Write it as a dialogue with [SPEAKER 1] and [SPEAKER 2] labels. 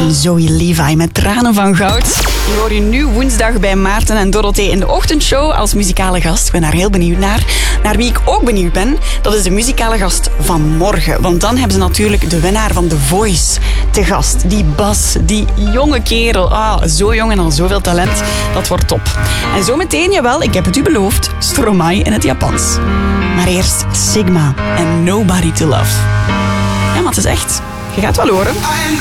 [SPEAKER 1] van Zoe Levi met Tranen van Goud. Die hoor je nu woensdag bij Maarten en Dorothee in de ochtendshow als muzikale gast. Ik ben daar heel benieuwd naar. Naar wie ik ook benieuwd ben, dat is de muzikale gast van morgen. Want dan hebben ze natuurlijk de winnaar van The Voice te gast. Die Bas, die jonge kerel. Zo jong en al zoveel talent. Dat wordt top. En zometeen, jawel, ik heb het u beloofd, Stromae in het Japans. Maar eerst Sigma en Nobody to Love. Ja, maar het is echt. Je gaat wel horen.